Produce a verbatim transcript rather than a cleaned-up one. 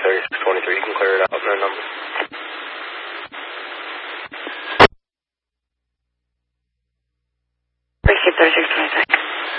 thirty-six twenty-three. You can clear it out with that number. Rescue thirty-six twenty-three.